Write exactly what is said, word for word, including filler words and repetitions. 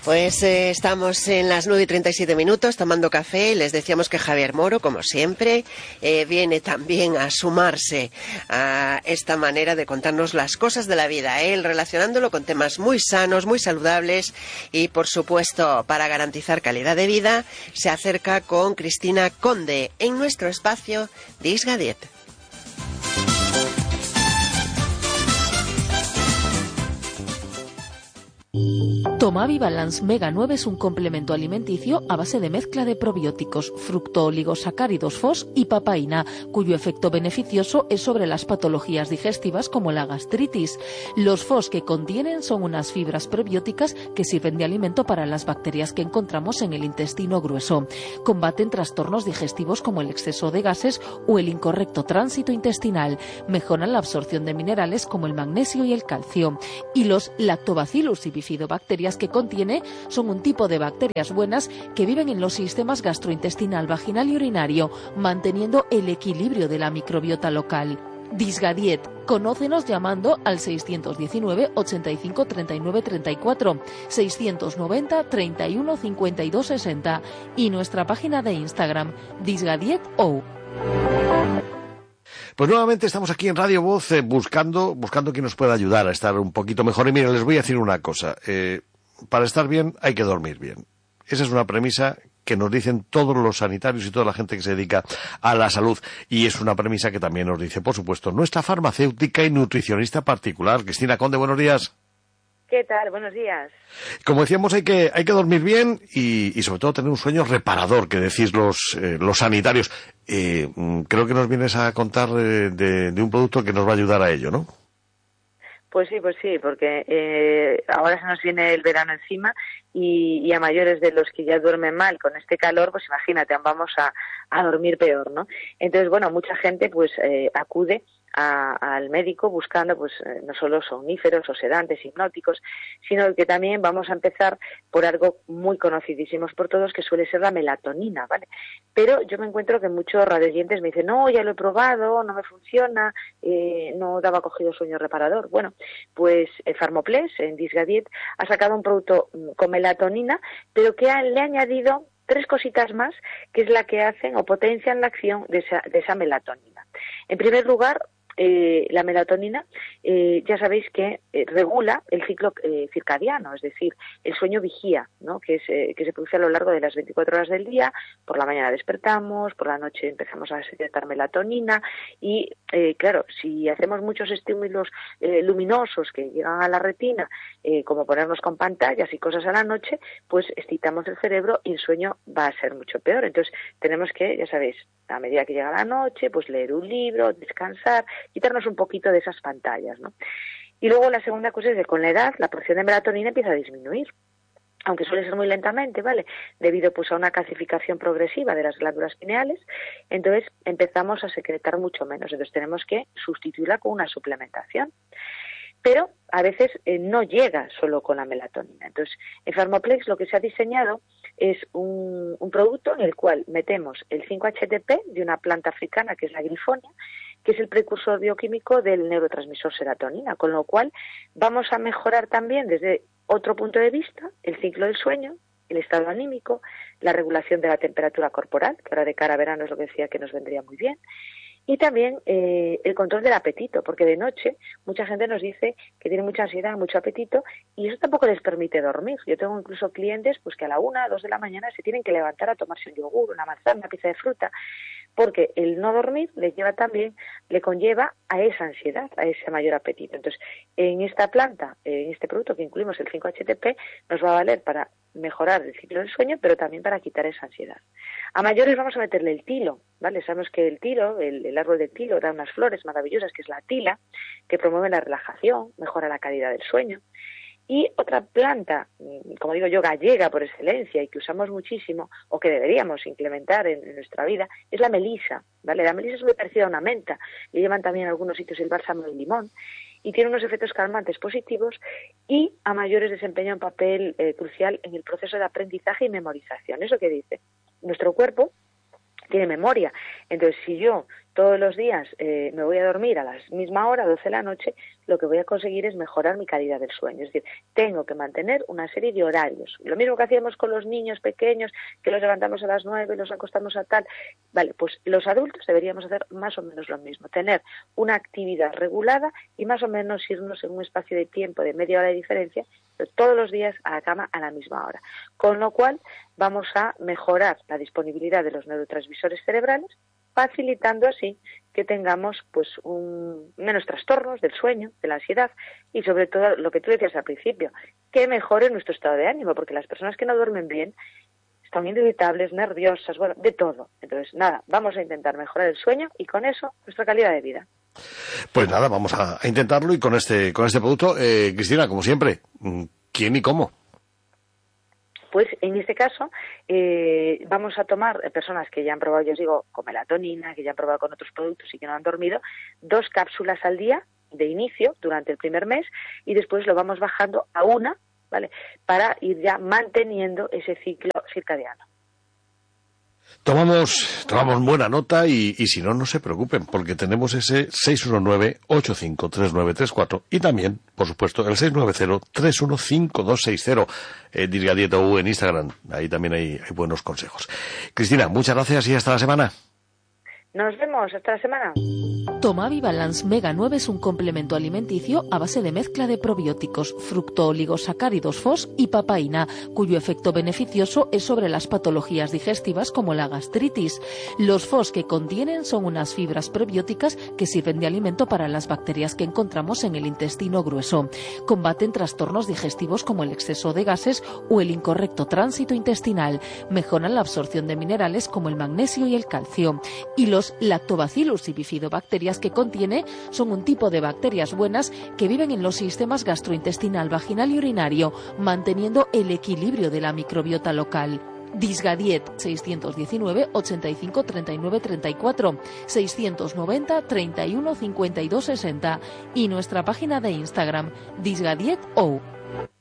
Pues eh, estamos en las nueve y treinta y siete minutos tomando café y les decíamos que Javier Moro, como siempre, eh, viene también a sumarse a esta manera de contarnos las cosas de la vida, él relacionándolo con temas muy sanos, muy saludables y, por supuesto, para garantizar calidad de vida, se acerca con Cristina Conde en nuestro espacio Disgadiet. Tomavi Balance Mega nueve es un complemento alimenticio a base de mezcla de probióticos, fructooligosacáridos F O S y papaína, cuyo efecto beneficioso es sobre las patologías digestivas como la gastritis. Los F O S que contienen son unas fibras probióticas que sirven de alimento para las bacterias que encontramos en el intestino grueso. Combaten trastornos digestivos como el exceso de gases o el incorrecto tránsito intestinal. Mejoran la absorción de minerales como el magnesio y el calcio. Y los lactobacillus y bifidobacterias que contiene son un tipo de bacterias buenas que viven en los sistemas gastrointestinal, vaginal y urinario, manteniendo el equilibrio de la microbiota local. Disgadiet. Conócenos llamando al seiscientos diecinueve, ochenta y cinco, treinta y nueve, treinta y cuatro, seiscientos noventa, treinta y uno, cincuenta y dos, sesenta y nuestra página de Instagram, disgadieto. Pues nuevamente estamos aquí en Radio Voz eh, buscando buscando quien nos pueda ayudar a estar un poquito mejor. Y mira, les voy a decir una cosa. Eh, para estar bien hay que dormir bien. Esa es una premisa que nos dicen todos los sanitarios y toda la gente que se dedica a la salud. Y es una premisa que también nos dice, por supuesto, nuestra farmacéutica y nutricionista particular. Cristina Conde, buenos días. ¿Qué tal? Buenos días. Como decíamos, hay que hay que dormir bien y, y sobre todo tener un sueño reparador, que decís los eh, los sanitarios. Eh, creo que nos vienes a contar eh, de, de un producto que nos va a ayudar a ello, ¿no? Pues sí, pues sí, porque eh, ahora se nos viene el verano encima y, y a mayores de los que ya duermen mal con este calor, pues imagínate, vamos a, a dormir peor, ¿no? Entonces, bueno, mucha gente pues eh, acude A, al médico buscando pues eh, no solo somníferos o sedantes, hipnóticos, sino que también vamos a empezar por algo muy conocidísimos por todos, que suele ser la melatonina, ¿vale? Pero yo me encuentro que muchos radioyentes me dicen, no, ya lo he probado, no me funciona, eh, no daba cogido sueño reparador. Bueno, pues eh, Pharmoplex, en Disgadiet, ha sacado un producto con melatonina, pero que ha, le ha añadido tres cositas más, que es la que hacen o potencian la acción de esa, de esa melatonina. En primer lugar, Eh, la melatonina, eh, ya sabéis que eh, regula el ciclo eh, circadiano, es decir, el sueño vigía, ¿no? que, es, eh, que se produce a lo largo de las veinticuatro horas del día. Por la mañana despertamos, por la noche empezamos a secretar melatonina y, eh, claro, si hacemos muchos estímulos eh, luminosos que llegan a la retina, eh, como ponernos con pantallas y cosas a la noche, pues excitamos el cerebro y el sueño va a ser mucho peor. Entonces tenemos que, ya sabéis, a medida que llega la noche, pues leer un libro, descansar, quitarnos un poquito de esas pantallas, ¿no? Y luego la segunda cosa es que con la edad la producción de melatonina empieza a disminuir, aunque suele ser muy lentamente, ¿vale? Debido pues a una calcificación progresiva de las glándulas pineales, entonces empezamos a secretar mucho menos, entonces tenemos que sustituirla con una suplementación. Pero a veces eh, no llega solo con la melatonina. Entonces, en Pharmoplex lo que se ha diseñado es un, un producto en el cual metemos el cinco H T P de una planta africana que es la grifonia, que es el precursor bioquímico del neurotransmisor serotonina, con lo cual vamos a mejorar también desde otro punto de vista el ciclo del sueño, el estado anímico, la regulación de la temperatura corporal, que ahora de cara a verano es lo que decía que nos vendría muy bien, y también eh, el control del apetito, porque de noche mucha gente nos dice que tiene mucha ansiedad, mucho apetito, y eso tampoco les permite dormir. Yo tengo incluso clientes pues que a la una, dos de la mañana se tienen que levantar a tomarse un yogur, una manzana, una pieza de fruta, porque el no dormir le lleva también, le conlleva a esa ansiedad, a ese mayor apetito. Entonces, en esta planta, en este producto que incluimos el cinco H T P, nos va a valer para mejorar el ciclo del sueño, pero también para quitar esa ansiedad. A mayores vamos a meterle el tilo, ¿vale? Sabemos que el tilo, el, el árbol del tilo, da unas flores maravillosas, que es la tila, que promueve la relajación, mejora la calidad del sueño. Y otra planta, como digo yo, gallega por excelencia y que usamos muchísimo, o que deberíamos implementar en, en nuestra vida, es la melisa, ¿vale? La melisa es muy parecida a una menta, le llaman también en algunos sitios el bálsamo de limón, y tiene unos efectos calmantes positivos y a mayores desempeña un papel eh, crucial en el proceso de aprendizaje y memorización. ¿Eso qué dice? Nuestro cuerpo tiene memoria, entonces si yo todos los días eh, me voy a dormir a la misma hora, doce de la noche, lo que voy a conseguir es mejorar mi calidad del sueño. Es decir, tengo que mantener una serie de horarios. Lo mismo que hacíamos con los niños pequeños, que los levantamos a las nueve, los acostamos a tal. Vale, pues los adultos deberíamos hacer más o menos lo mismo. Tener una actividad regulada y más o menos irnos en un espacio de tiempo de media hora de diferencia, pero todos los días a la cama a la misma hora. Con lo cual vamos a mejorar la disponibilidad de los neurotransmisores cerebrales, facilitando así que tengamos pues un, menos trastornos del sueño, de la ansiedad y sobre todo lo que tú decías al principio, que mejore nuestro estado de ánimo, porque las personas que no duermen bien están irritables, nerviosas, bueno, de todo. Entonces, nada, vamos a intentar mejorar el sueño y con eso nuestra calidad de vida. Pues nada, vamos a, a intentarlo y con este con este producto, eh, Cristina, como siempre, ¿quién y cómo? Pues en este caso eh, vamos a tomar eh, personas que ya han probado, yo os digo, con melatonina, que ya han probado con otros productos y que no han dormido, dos cápsulas al día de inicio durante el primer mes y después lo vamos bajando a una, ¿vale? Para ir ya manteniendo ese ciclo circadiano. Tomamos, tomamos buena nota y, y si no, no se preocupen, porque tenemos ese seis uno nueve, ocho cinco tres nueve tres cuatro y también, por supuesto, el seis nueve cero, tres uno cinco dos seis cero, eh, Disga Dieta U en Instagram. Ahí también hay, hay buenos consejos. Cristina, muchas gracias y hasta la semana. Nos vemos, hasta la semana. Tomavi Balance Mega nueve es un complemento alimenticio a base de mezcla de probióticos, fructooligosacáridos F O S y papaína, cuyo efecto beneficioso es sobre las patologías digestivas como la gastritis. Los F O S que contienen son unas fibras prebióticas que sirven de alimento para las bacterias que encontramos en el intestino grueso. Combaten trastornos digestivos como el exceso de gases o el incorrecto tránsito intestinal. Mejoran la absorción de minerales como el magnesio y el calcio. Y los lactobacillus y bifidobacterias que contiene son un tipo de bacterias buenas que viven en los sistemas gastrointestinal, vaginal y urinario, manteniendo el equilibrio de la microbiota local. Disgadiet seis uno nueve, ochenta y cinco, treinta y nueve, treinta y cuatro, seiscientos noventa, treinta y uno, cincuenta y dos, sesenta y nuestra página de Instagram Disgadiet O.